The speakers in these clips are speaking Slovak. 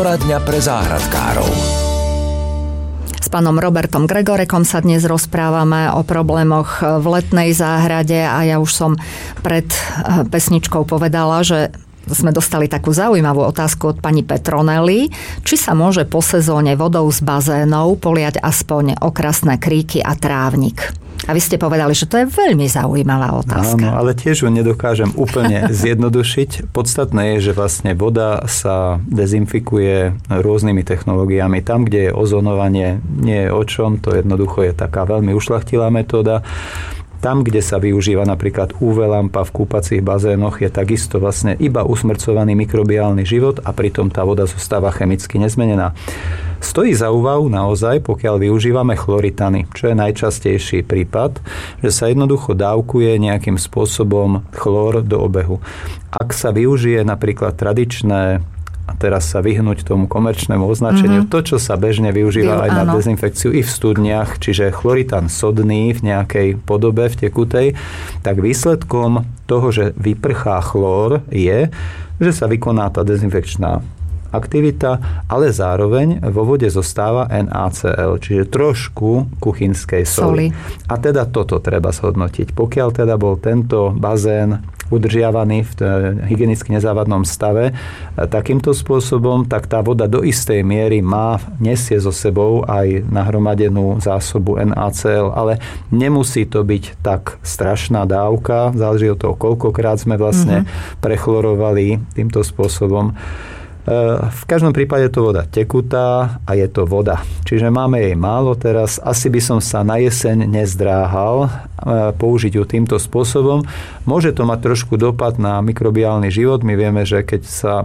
Poradňa pre záhradkárov. S pánom Robertom Gregorekom sa dnes rozprávame o problémoch v letnej záhrade a ja už som pred pesničkou povedala, že sme dostali takú zaujímavú otázku od pani Petronely, či sa môže po sezóne vodou z bazénov poliať aspoň okrasné kríky a trávnik. A vy ste povedali, že to je veľmi zaujímavá otázka. Áno, ale tiež ju nedokážem úplne zjednodušiť. Podstatné je, že vlastne voda sa dezinfikuje rôznymi technológiami. Tam, kde je ozonovanie, nie je o čom, to jednoducho je taká veľmi ušľachtilá metóda. Tam, kde sa využíva napríklad UV lampa v kúpacích bazénoch, je takisto vlastne iba usmrcovaný mikrobiálny život a pritom tá voda zostáva chemicky nezmenená. Stojí za úvahu naozaj, pokiaľ využívame chloritany, čo je najčastejší prípad, že sa jednoducho dávkuje nejakým spôsobom chlór do obehu. Ak sa využije napríklad tradičné, a teraz sa vyhnúť tomu komerčnému označeniu, to, čo sa bežne využíva aj na dezinfekciu i v studniach, čiže chloritán sodný v nejakej podobe, v tekutej, tak výsledkom toho, že vyprchá chlór, je, že sa vykoná tá dezinfekčná aktivita, ale zároveň vo vode zostáva NaCl, čiže trošku kuchynskej soli. A teda toto treba zhodnotiť. Pokiaľ teda bol tento bazén udržiavaný v hygienicky nezávadnom stave takýmto spôsobom, tak tá voda do istej miery nesie so sebou aj nahromadenú zásobu NaCl, ale nemusí to byť tak strašná dávka, záleží od toho, koľkokrát sme vlastne prechlorovali týmto spôsobom. V každom prípade je to voda tekutá a je to voda. Čiže máme jej málo teraz. Asi by som sa na jeseň nezdráhal použiť ju týmto spôsobom. Môže to mať trošku dopad na mikrobiálny život. My vieme, že keď sa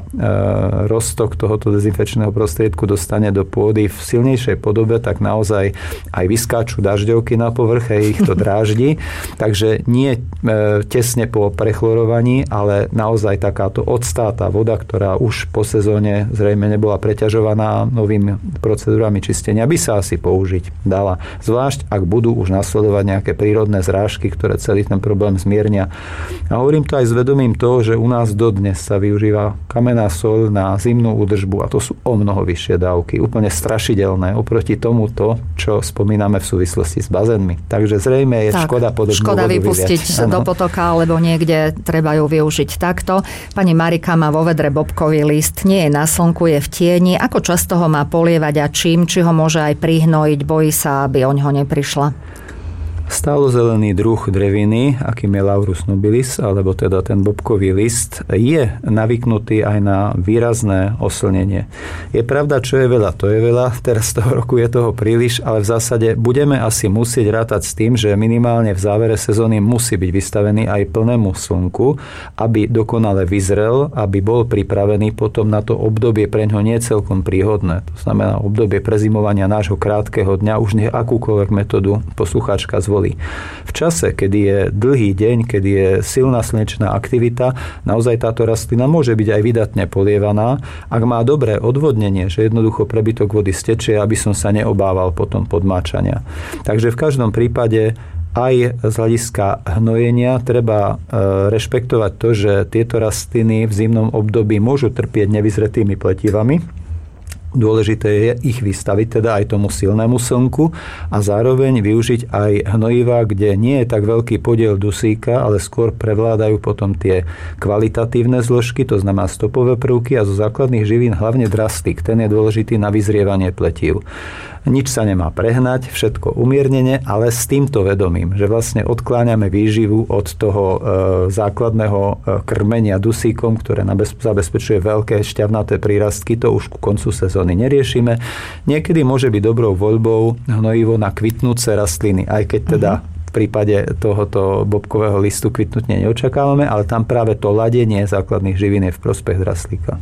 roztok tohoto dezinfekčného prostriedku dostane do pôdy v silnejšej podobe, tak naozaj aj vyskáču dažďovky na povrche, ich to dráždi. Takže nie tesne po prechlorovaní, ale naozaj takáto odstáta voda, ktorá už po sezóne zrejme nebola preťažovaná novými procedúrami čistenia, by sa asi použiť dala. Zvlášť, ak budú už nasledovať nejaké prírodné zrážky, ktoré celý ten problém zmiernia. A hovorím to aj s vedomím toho, že u nás dodnes sa využíva kamenná soľ na zimnú údržbu a to sú o mnoho vyššie dávky. Úplne strašidelné oproti tomuto, čo spomíname v súvislosti s bazénmi. Takže zrejme je škoda podobnú vodu vypustiť do potoka, alebo niekde treba ju využiť takto. Pani Marika má vo vedre bobkový list, nie je na slnku, je v tieni. Ako často ho má polievať a čím? Či ho môže aj prihnojiť? Bojí sa, aby oňho neprišla? Stálozelený druh dreviny, akým je Laurus nobilis, alebo teda ten bobkový list, je navyknutý aj na výrazné oslnenie. Je pravda, čo je veľa, to je veľa, teraz toho roku je toho príliš, ale v zásade budeme asi musieť rátať s tým, že minimálne v závere sezóny musí byť vystavený aj plnému slnku, aby dokonale vyzrel, aby bol pripravený potom na to obdobie preňho nie celkom príhodné. To znamená obdobie prezimovania nášho krátkeho dňa, už nie akúkoľvek metódu poslucháčka zvolí. V čase, kedy je dlhý deň, kedy je silná slnečná aktivita, naozaj táto rastlina môže byť aj vydatne polievaná. Ak má dobré odvodnenie, že jednoducho prebytok vody stečie, aby som sa neobával potom podmáčania. Takže v každom prípade aj z hľadiska hnojenia treba rešpektovať to, že tieto rastliny v zimnom období môžu trpieť nevyzretými pletivami. Dôležité je ich vystaviť teda aj tomu silnému slnku a zároveň využiť aj hnojivá, kde nie je tak veľký podiel dusíka, ale skôr prevládajú potom tie kvalitatívne zložky, to znamená stopové prvky a zo základných živín hlavne drastik. Ten je dôležitý na vyzrievanie pletív. Nič sa nemá prehnať, všetko umiernene, ale s týmto vedomím, že vlastne odkláňame výživu od toho základného krmenia dusíkom, ktoré zabezpečuje veľké šťavnaté prírastky, to už ku koncu sezóny neriešime. Niekedy môže byť dobrou voľbou hnojivo na kvitnúce rastliny, aj keď teda v prípade tohoto bobkového listu kvitnúť neočakávame, ale tam práve to ladenie základných živín je v prospech draslíka.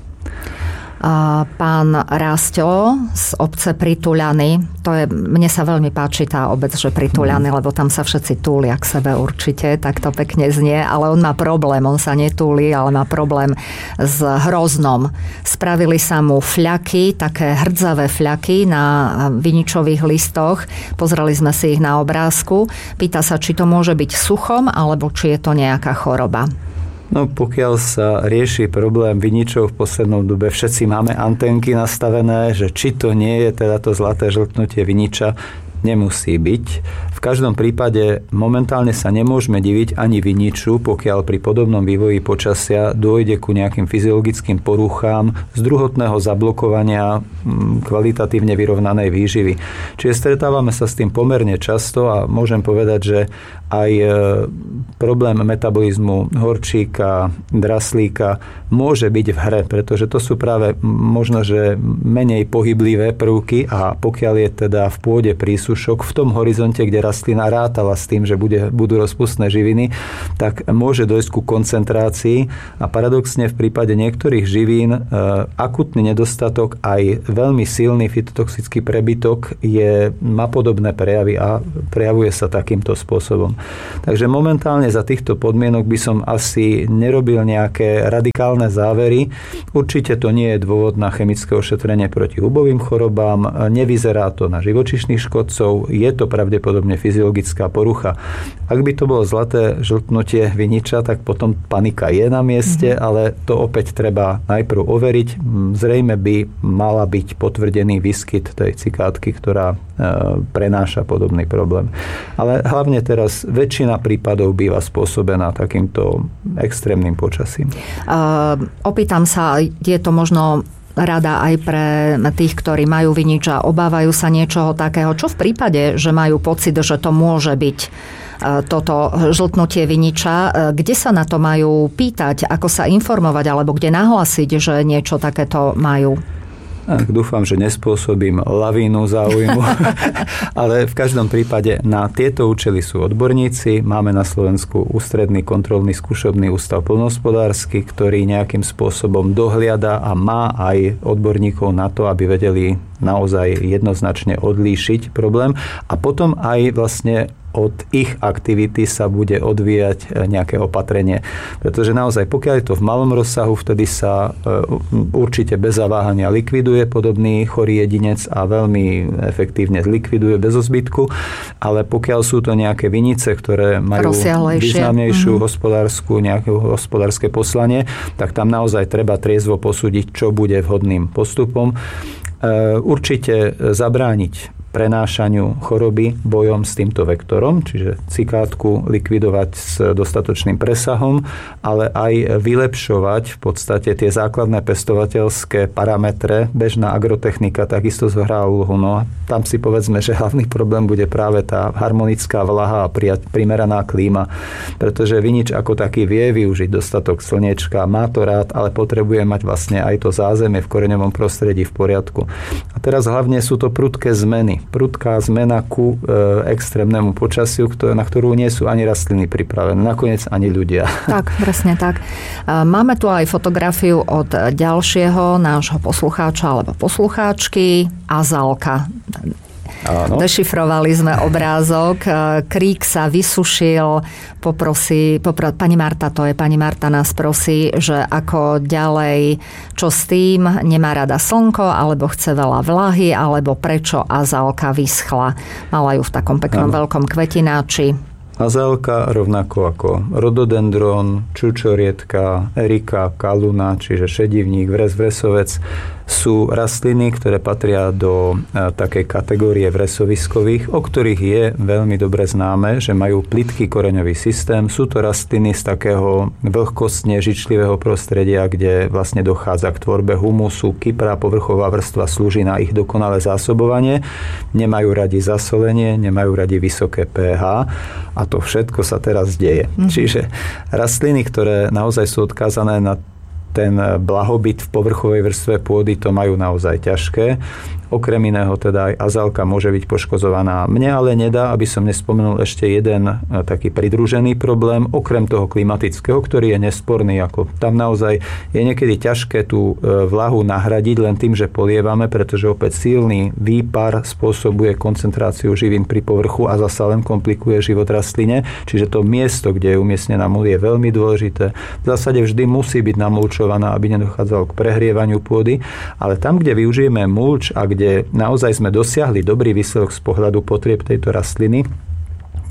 Pán Rásťo z obce Prituľany, mne sa veľmi páči tá obec, že Prituľany, lebo tam sa všetci túlia k sebe určite, tak to pekne znie, ale on má problém, on sa netúli, ale má problém s hroznom. Spravili sa mu fľaky, také hrdzavé fľaky na viničových listoch, pozreli sme si ich na obrázku, pýta sa, či to môže byť suchom, alebo či je to nejaká choroba. No pokiaľ sa rieši problém viničov v poslednom dobe, všetci máme antenky nastavené, že či to nie je teda to zlaté žltnutie viniča, nemusí byť. V každom prípade momentálne sa nemôžeme diviť ani viniču, pokiaľ pri podobnom vývoji počasia dôjde ku nejakým fyziologickým poruchám z druhotného zablokovania kvalitatívne vyrovnanej výživy. Čiže stretávame sa s tým pomerne často a môžem povedať, že aj problém metabolizmu horčíka, draslíka môže byť v hre, pretože to sú práve možno, že menej pohyblivé prvky a pokiaľ je teda v pôde prísušok v tom horizonte, kde rastlina rátala s tým, že budú rozpustné živiny, tak môže dojsť ku koncentrácii a paradoxne v prípade niektorých živín akutný nedostatok aj veľmi silný fytotoxický prebytok má podobné prejavy a prejavuje sa takýmto spôsobom. Takže momentálne za týchto podmienok by som asi nerobil nejaké radikálne závery. Určite to nie je dôvod na chemické ošetrenie proti hubovým chorobám, nevyzerá to na živočíšnych škodcov, je to pravdepodobne fyziologická porucha. Ak by to bolo zlaté žltnutie viniča, tak potom panika je na mieste, ale to opäť treba najprv overiť. Zrejme by mala byť potvrdený výskyt tej cikádky, ktorá prenáša podobný problém. Ale hlavne teraz väčšina prípadov býva spôsobená takýmto extrémnym počasím. Opýtam sa, je to možno rada aj pre tých, ktorí majú vinič a obávajú sa niečoho takého. Čo v prípade, že majú pocit, že to môže byť toto žltnutie viniča? Kde sa na to majú pýtať? Ako sa informovať? Alebo kde nahlásiť, že niečo takéto majú? Dúfam, že nespôsobím lavínu záujmu, ale v každom prípade na tieto účely sú odborníci. Máme na Slovensku Ústredný kontrolný skúšobný ústav poľnohospodársky, ktorý nejakým spôsobom dohliada a má aj odborníkov na to, aby vedeli naozaj jednoznačne odlíšiť problém a potom aj vlastne od ich aktivity sa bude odvíjať nejaké opatrenie. Pretože naozaj, pokiaľ je to v malom rozsahu, vtedy sa určite bez zaváhania likviduje podobný chorý jedinec a veľmi efektívne likviduje bez zbytku. Ale pokiaľ sú to nejaké vinice, ktoré majú významnejšiu nejaké hospodárske poslanie, tak tam naozaj treba triezvo posúdiť, čo bude vhodným postupom. Určite zabrániť prenášaniu choroby bojom s týmto vektorom, čiže cikádku likvidovať s dostatočným presahom, ale aj vylepšovať v podstate tie základné pestovateľské parametre. Bežná agrotechnika takisto zohrá úlohu. No a tam si povedzme, že hlavný problém bude práve tá harmonická vlaha a primeraná klíma, pretože vinič ako taký vie využiť dostatok slniečka, má to rád, ale potrebuje mať vlastne aj to zázemie v koreňovom prostredí v poriadku. A teraz hlavne sú to prudké zmeny. Prudká zmena ku extrémnemu počasiu, na ktorú nie sú ani rastliny pripravené. Nakoniec ani ľudia. Tak, presne tak. Máme tu aj fotografiu od ďalšieho nášho poslucháča alebo poslucháčky. Azalka. Áno. Dešifrovali sme obrázok. Krík sa vysušil. Pani Marta nás prosí, že ako ďalej, čo s tým, nemá rada slnko, alebo chce veľa vlahy, alebo prečo azalka vyschla. Mala ju v takom peknom veľkom kvetináči. Azalka rovnako ako rododendron, čučorietka, erika, kaluna, čiže šedivník, vresovec, sú rastliny, ktoré patria do takej kategórie vresoviskových, o ktorých je veľmi dobre známe, že majú plytký koreňový systém. Sú to rastliny z takého vlhkostne žičlivého prostredia, kde vlastne dochádza k tvorbe humusu, kyprá povrchová vrstva slúži na ich dokonalé zásobovanie. Nemajú radi zasolenie, nemajú radi vysoké pH a to všetko sa teraz deje. Čiže rastliny, ktoré naozaj sú odkázané na ten blahobyt v povrchovej vrstve pôdy, to majú naozaj ťažké. Okrem iného teda aj azalka môže byť poškozovaná. Mne ale nedá, aby som nespomenul ešte jeden taký pridružený problém, okrem toho klimatického, ktorý je nesporný. Tam naozaj je niekedy ťažké tú vlahu nahradiť len tým, že polievame, pretože opäť silný výpar spôsobuje koncentráciu živín pri povrchu a zasa len komplikuje život rastline. Čiže to miesto, kde je umiestnená muľ, je veľmi dôležité. V zásade vždy musí byť namulčovaná, aby nedochádzalo k prehrievaniu pôdy, ale tam, kde využijeme mulč a kde naozaj sme dosiahli dobrý výsledok z pohľadu potrieb tejto rastliny,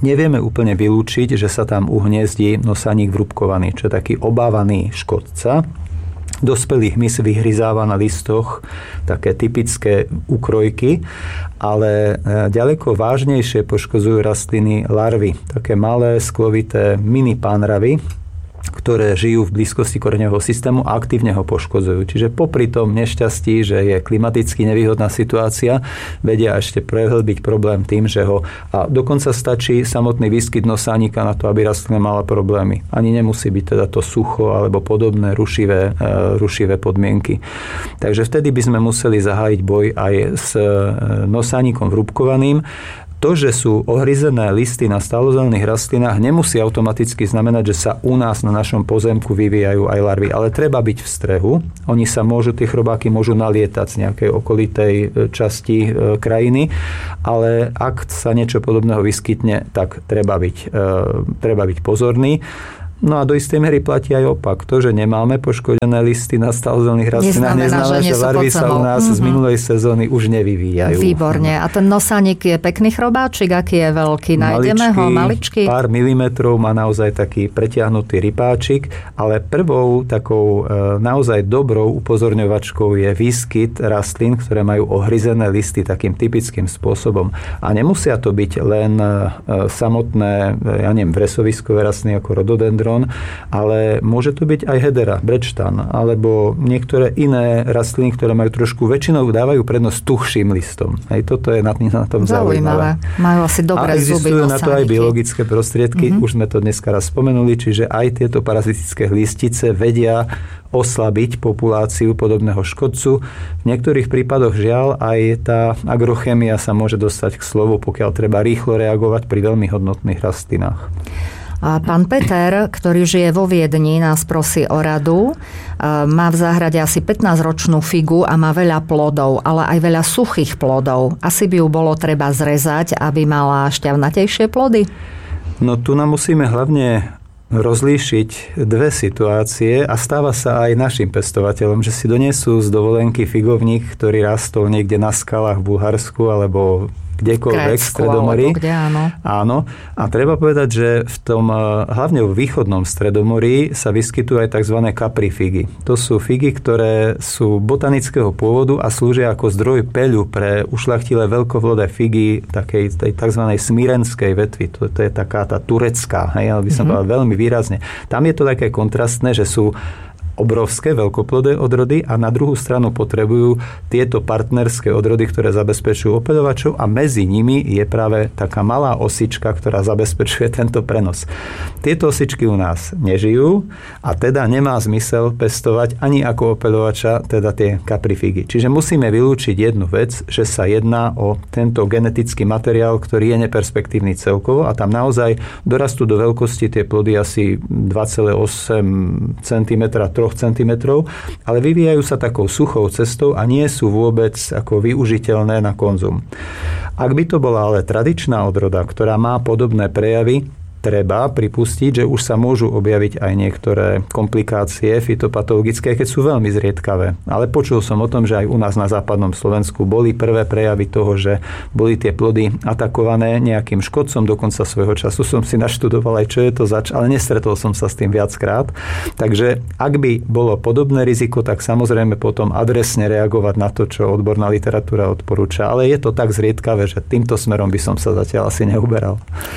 nevieme úplne vylúčiť, že sa tam uhniezdí nosánik vrúbkovaný, čo je taký obávaný škodca. Dospelý hmyz vyhryzáva na listoch také typické ukrojky, ale ďaleko vážnejšie poškodzujú rastliny larvy, také malé, sklovité mini pánravy, ktoré žijú v blízkosti koreňového systému a aktívne ho poškodzujú. Čiže popri tom nešťastí, že je klimaticky nevýhodná situácia, vedia ešte prehlbiť problém tým, že ho... A dokonca stačí samotný výskyt nosánika na to, aby rastlina mala problémy. Ani nemusí byť teda to sucho alebo podobné rušivé podmienky. Takže vtedy by sme museli zahájiť boj aj s nosánikom vrúbkovaným. To, že sú ohryzené listy na stálozelených rastlinách, nemusí automaticky znamenať, že sa u nás na našom pozemku vyvíjajú aj larvy. Ale treba byť v strehu. Oni sa tie chrobáky môžu nalietať z nejakej okolitej časti krajiny, ale ak sa niečo podobného vyskytne, tak treba byť pozorný. No a do istej miery platí aj opak. To, že nemáme poškodené listy na stálozelených rastlinách, neznamená, že larvy sa u nás z minulej sezóny už nevyvíjajú. Výborne. A ten nosánik je pekný chrobáčik? Aký je veľký? Nájdeme ho? Maličký? Pár milimetrov, má naozaj taký pretiahnutý rypáčik, ale prvou takou naozaj dobrou upozorňovačkou je výskyt rastlín, ktoré majú ohryzené listy takým typickým spôsobom. A nemusia to byť len samotné, vresoviskové rastliny ako rododendron, ale môže to byť aj hedera, brečtan, alebo niektoré iné rastliny, ktoré majú trošku, väčšinou dávajú prednosť tuchším listom. Aj toto je na tom zaujímavé. Majú asi dobré zuby. A existujú na to aj biologické prostriedky, už sme to dneska raz spomenuli, čiže aj tieto parazitické listice vedia oslabiť populáciu podobného škodcu. V niektorých prípadoch žiaľ aj tá agrochémia sa môže dostať k slovu, pokiaľ treba rýchlo reagovať pri veľmi hodnotných rastlinách. A pán Peter, ktorý žije vo Viedni, nás prosí o radu. Má v záhrade asi 15-ročnú figu a má veľa plodov, ale aj veľa suchých plodov. Asi by ju bolo treba zrezať, aby mala šťavnatejšie plody? No tu nám musíme hlavne rozlíšiť dve situácie a stáva sa aj našim pestovateľom, že si donesú z dovolenky figovník, ktorý rastol niekde na skalách v Bulharsku alebo kdekoľvek v Stredomorí. Áno. A treba povedať, že v tom hlavne v východnom Stredomorí sa vyskytujú aj tzv. Capri figy. To sú figy, ktoré sú botanického pôvodu a slúžia ako zdroj peľu pre ušľachtilé veľkoplodé figy tej tzv. Smírenskej vetvy. To je taká tá turecká, ale by som povedal veľmi výrazne. Tam je to také kontrastné, že sú obrovské veľkoplodé odrody a na druhú stranu potrebujú tieto partnerské odrody, ktoré zabezpečujú opeľovačov a medzi nimi je práve taká malá osička, ktorá zabezpečuje tento prenos. Tieto osičky u nás nežijú a teda nemá zmysel pestovať ani ako opeľovača, teda tie kaprifigy. Čiže musíme vylúčiť jednu vec, že sa jedná o tento genetický materiál, ktorý je neperspektívny celkovo a tam naozaj dorastú do veľkosti tie plody asi 2,8 cm, 3 cm, ale vyvíjajú sa takou suchou cestou a nie sú vôbec ako využiteľné na konzum. Ak by to bola ale tradičná odroda, ktorá má podobné prejavy, treba pripustiť, že už sa môžu objaviť aj niektoré komplikácie fytopatologické, keď sú veľmi zriedkavé. Ale počul som o tom, že aj u nás na západnom Slovensku boli prvé prejavy toho, že boli tie plody atakované nejakým škodcom. Dokonca svojho času som si naštudoval aj, čo je to zač, ale nestretol som sa s tým viackrát. Takže ak by bolo podobné riziko, tak samozrejme potom adresne reagovať na to, čo odborná literatúra odporúča. Ale je to tak zriedkavé, že týmto smerom by som sa zatiaľ asi neuberal.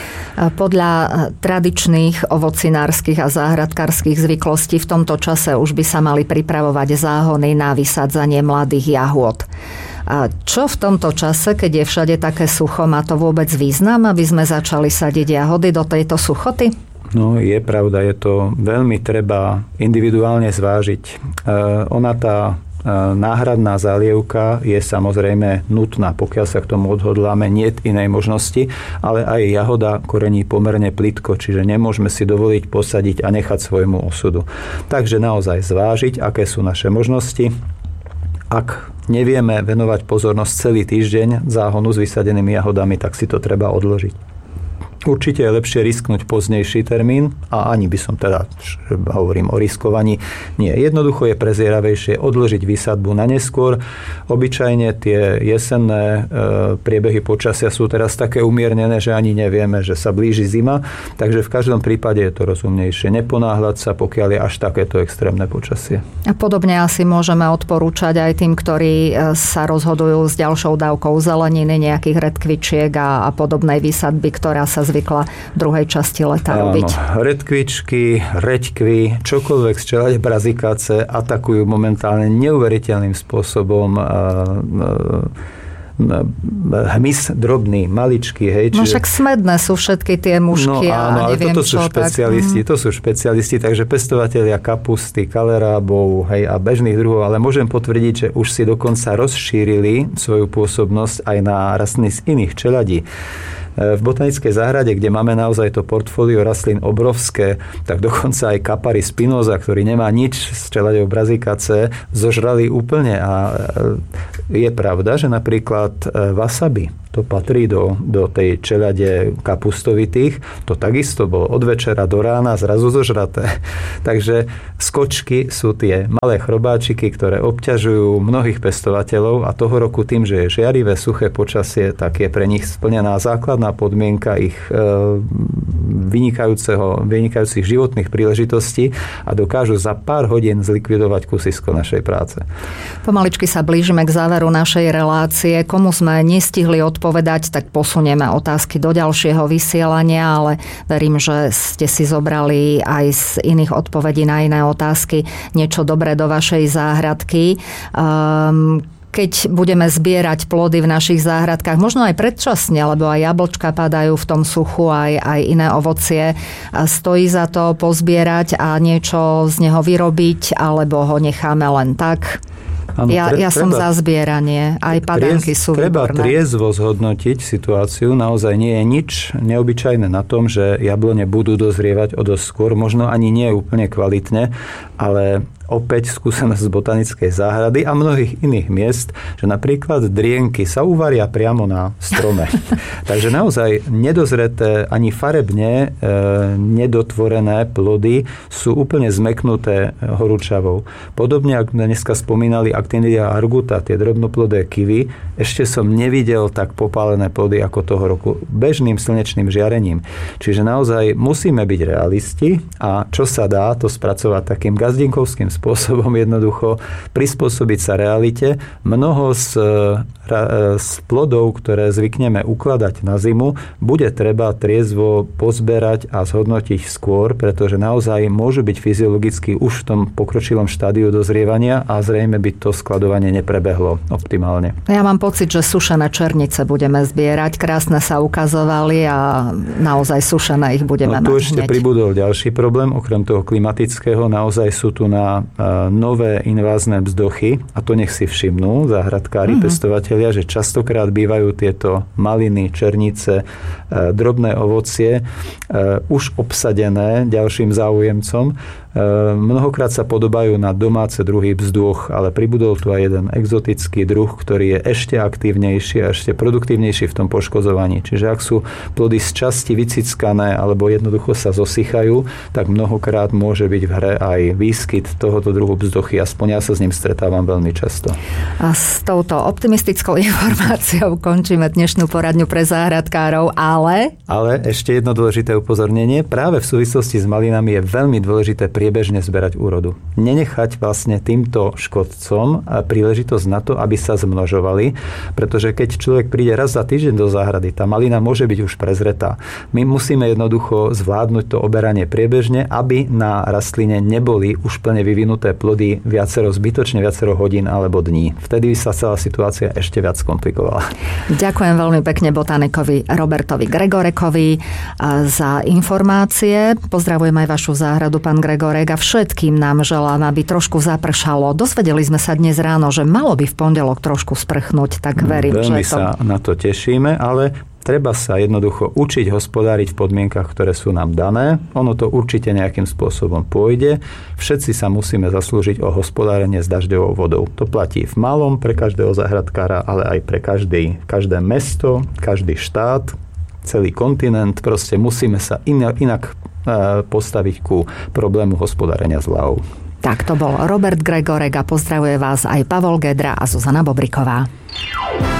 Podľa tradičných ovocinárskych a záhradkárskych zvyklostí v tomto čase už by sa mali pripravovať záhony na vysádzanie mladých jahôd. A čo v tomto čase, keď je všade také sucho, má to vôbec význam, aby sme začali sadiť jahody do tejto suchoty? No, je pravda, je to veľmi treba individuálne zvážiť. Ona tá náhradná zálievka je samozrejme nutná, pokiaľ sa k tomu odhodláme, nie inej možnosti, ale aj jahoda korení pomerne plitko, čiže nemôžeme si dovoliť posadiť a nechať svojmu osudu. Takže naozaj zvážiť, aké sú naše možnosti. Ak nevieme venovať pozornosť celý týždeň záhonu s vysadenými jahodami, tak si to treba odložiť. určite je lepšie risknúť poznejší termín a ani by som teda, hovorím o riskovaní, nie. Jednoducho je prezieravejšie odložiť výsadbu na neskôr. Obyčajne tie jesenné priebehy počasia sú teraz také umiernené, že ani nevieme, že sa blíži zima, takže v každom prípade je to rozumnejšie neponáhľať sa, pokiaľ je až takéto extrémne počasie. A podobne asi môžeme odporúčať aj tým, ktorí sa rozhodujú s ďalšou dávkou zeleniny, nejakých redkvičiek a podobnej výsadby, ktorá sa zvykla v druhej časti leta robiť. Áno, redkvičky, reďkvy, čokoľvek z čelade brazikáce atakujú momentálne neuveriteľným spôsobom hmyz drobný, maličký, hej. No však smedné sú všetky tie mušky. No áno, ale toto sú špecialisti, to sú špecialisti, takže pestovatelia kapusty, kalerábov, hej, a bežných druhov, ale môžem potvrdiť, že už si dokonca rozšírili svoju pôsobnosť aj na rastliny z iných čeladí. V botanickej záhrade, kde máme naozaj to portfólio rastlín obrovské, tak dokonca aj Capari spinosa, ktorý nemá nič s čeladou brazikáce, zožrali úplne. A je pravda, že napríklad wasabi, to patrí do tej čelade kapustovitých, to takisto bolo od večera do rána zrazu zožraté. Takže skočky sú tie malé chrobáčiky, ktoré obťažujú mnohých pestovateľov a toho roku tým, že je žiarivé, suché počasie, tak je pre nich splnená základná podmienka ich vynikajúcich životných príležitostí a dokážu za pár hodín zlikvidovať kusisko našej práce. Pomaličky sa blížime k záveru našej relácie. Komu sme nestihli odpovedať, tak posunieme otázky do ďalšieho vysielania, ale verím, že ste si zobrali aj z iných odpovedí na iné otázky niečo dobré do vašej záhradky. Keď budeme zbierať plody v našich záhradkách, možno aj predčasne, lebo aj jablčka padajú v tom suchu, aj iné ovocie. Stojí za to pozbierať a niečo z neho vyrobiť, alebo ho necháme len tak? Ano, ja som za zbieranie. Aj padanky sú Treba výborné. triezvo zhodnotiť situáciu. Naozaj nie je nič neobyčajné na tom, že jablone budú dozrievať o dosť skôr. Možno ani nie úplne kvalitne, ale opäť skúsenosť z botanickej záhrady a mnohých iných miest, že napríklad drienky sa uvaria priamo na strome. Takže naozaj nedozreté ani farebne nedotvorené plody sú úplne zmeknuté horúčavou. Podobne, ako dneska spomínali Actinidia arguta, tie drobnoplodé kivy, ešte som nevidel tak popálené plody ako toho roku bežným slnečným žiarením. Čiže naozaj musíme byť realisti a čo sa dá, to spracovať takým gazdinkovským spôsobom, jednoducho prispôsobiť sa realite. Mnoho z plodov, ktoré zvykneme ukladať na zimu, bude treba triezvo pozberať a zhodnotiť skôr, pretože naozaj môžu byť fyziologicky už v tom pokročilom štádiu dozrievania a zrejme by to skladovanie neprebehlo optimálne. Ja mám pocit, že sušené černice budeme zbierať. Krásne sa ukazovali a naozaj sušené ich budeme mať tu ešte hneď. pribudol ďalší problém, okrem toho klimatického, naozaj sú tu na nové invázne bzdochy a to nech si všimnú záhradkári, pestovatelia, že častokrát bývajú tieto maliny, černice, drobné ovocie už obsadené ďalším záujemcom. Mnohokrát sa podobajú na domáce druhy bzdôch, ale pribudol tu aj jeden exotický druh, ktorý je ešte aktívnejší a ešte produktívnejší v tom poškozovaní. Čiže ak sú plody z časti vycickané alebo jednoducho sa zosychajú, tak mnohokrát môže byť v hre aj výskyt tohoto druhu bzdochy. Aspoň ja sa s ním stretávam veľmi často. A s touto optimistickou informáciou končíme dnešnú poradňu pre záhradkárov, ale ešte jedno dôležité upozornenie. Práve v súvislosti s malinami je veľmi dôležité priebežne zberať úrodu. Nenechať vlastne týmto škodcom príležitosť na to, aby sa zmnožovali, pretože keď človek príde raz za týždeň do záhrady, tá malina môže byť už prezretá. My musíme jednoducho zvládnuť to oberanie priebežne, aby na rastline neboli už plne vyvinuté plody zbytočne viacero hodín alebo dní. Vtedy by sa celá situácia ešte viac komplikovala. Ďakujem veľmi pekne botanikovi Robertovi Gregorekovi za informácie. Pozdravujem aj vašu záhradu, pán Gregorek, a všetkým nám želám, aby trošku zapršalo. Dozvedeli sme sa dnes ráno, že malo by v pondelok trošku sprchnúť, tak verím, veľmi že to... sa na to tešíme, ale treba sa jednoducho učiť hospodáriť v podmienkach, ktoré sú nám dané. Ono to určite nejakým spôsobom pôjde. Všetci sa musíme zaslúžiť o hospodárenie s dažďovou vodou. To platí v malom pre každého záhradkára, ale aj pre každé mesto, každý štát. celý kontinent. Proste musíme sa inak postaviť ku problému hospodárenia s ľahou. Tak to bol Robert Gregorek a pozdravuje vás aj Pavol Gedra a Zuzana Bobriková.